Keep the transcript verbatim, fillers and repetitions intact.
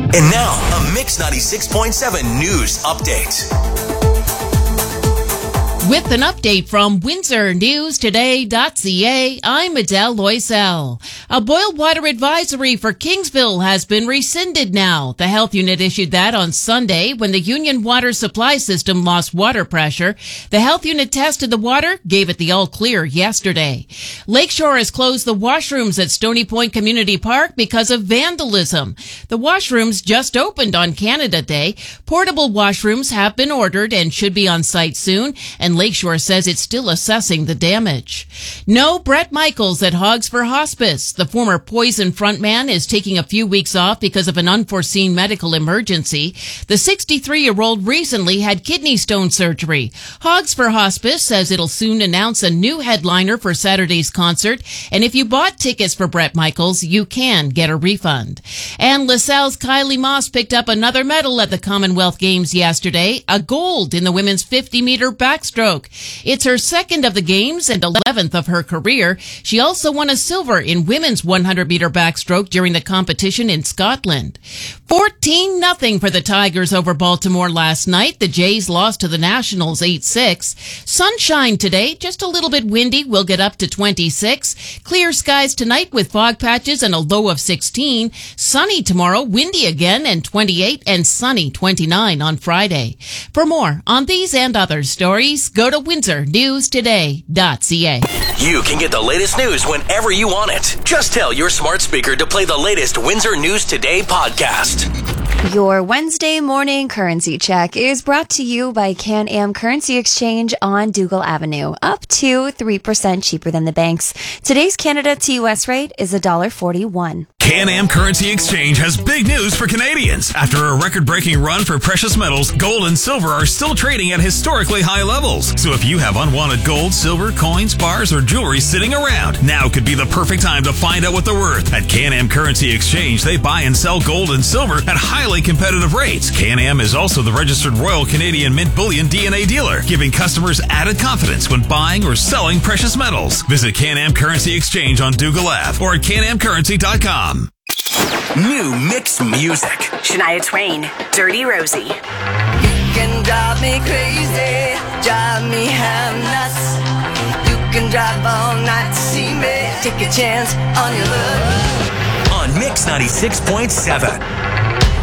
And now, a Mix ninety-six point seven news update. With an update from Windsor News Today dot C A, I'm Adele Loisel. A boil water advisory for Kingsville has been rescinded now. The health unit issued that on Sunday when the Union water supply system lost water pressure. The health unit tested the water, gave it the all clear yesterday. Lakeshore has closed the washrooms at Stony Point Community Park because of vandalism. The washrooms just opened on Canada Day. Portable washrooms have been ordered and should be on site soon, and Lakeshore says it's still assessing the damage. No Bret Michaels at Hogs for Hospice. The former Poison frontman is taking a few weeks off because of an unforeseen medical emergency. The sixty-three-year-old recently had kidney stone surgery. Hogs for Hospice says it'll soon announce a new headliner for Saturday's concert, and if you bought tickets for Bret Michaels, you can get a refund. And LaSalle's Kylie Moss picked up another medal at the Commonwealth Games yesterday, a gold in the women's fifty-meter backstroke. It's her second of the games and eleventh of her career. She also won a silver in women's one hundred meter backstroke during the competition in Scotland. fourteen nothing for the Tigers over Baltimore last night. The Jays lost to the Nationals eight six. Sunshine today, just a little bit windy. We'll get up to twenty-six. Clear skies tonight with fog patches and a low of sixteen. Sunny tomorrow, windy again and twenty-eight, and sunny twenty-nine on Friday. For more on these and other stories, go to Windsor News Today dot C A. You can get the latest news whenever you want it. Just tell your smart speaker to play the latest Windsor News Today podcast. Your Wednesday morning currency check is brought to you by Can-Am Currency Exchange on Dougal Avenue, up to three percent cheaper than the banks. Today's Canada to U S rate is one dollar forty-one. Can-Am Currency Exchange has big news for Canadians. After a record-breaking run for precious metals, gold and silver are still trading at historically high levels. So if you have unwanted gold, silver, coins, bars, or jewelry sitting around, now could be the perfect time to find out what they're worth. At Can-Am Currency Exchange, they buy and sell gold and silver at highly competitive rates. Can-Am is also the registered Royal Canadian Mint Bullion D N A dealer, giving customers added confidence when buying or selling precious metals. Visit Can-Am Currency Exchange on Dougal Ave or at can am currency dot com. New Mix music. Shania Twain, Dirty Rosie. You can drive me crazy, drive me half nuts. You can drive all night to see me, take a chance on your love. On Mix ninety-six point seven.